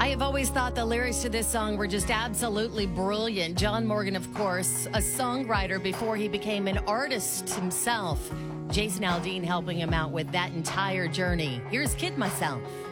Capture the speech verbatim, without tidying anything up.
I have always thought the lyrics to this song were just absolutely brilliant. John Morgan, of course, a songwriter before he became an artist himself. Jason Aldean helping him out with that entire journey. Here's Kid Myself.